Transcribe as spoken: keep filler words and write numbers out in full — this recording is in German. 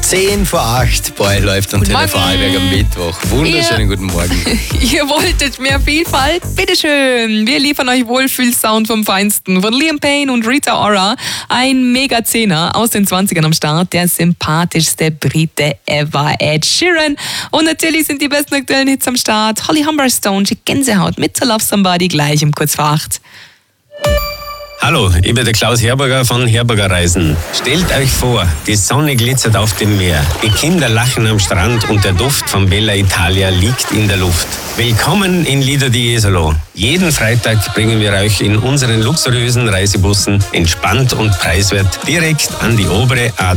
zehn vor acht bei euch läuft Antenne Vorarlberg am Mittwoch. Wunderschönen Ihr- guten Morgen. Ihr wolltet mehr Vielfalt? Bitteschön. Wir liefern euch Wohlfühlsound vom Feinsten. Von Liam Payne und Rita Ora. Ein Mega-Zehner aus den zwanzigern am Start. Der sympathischste Brite ever, Ed Sheeran. Und natürlich sind die besten aktuellen Hits am Start. Holly Humberstone, die Gänsehaut mit To Love Somebody gleich um kurz vor acht. Hallo, ich bin der Klaus Herberger von Herberger Reisen. Stellt euch vor, die Sonne glitzert auf dem Meer, die Kinder lachen am Strand und der Duft von Bella Italia liegt in der Luft. Willkommen in Lido di Jesolo. Jeden Freitag bringen wir euch in unseren luxuriösen Reisebussen entspannt und preiswert direkt an die obere A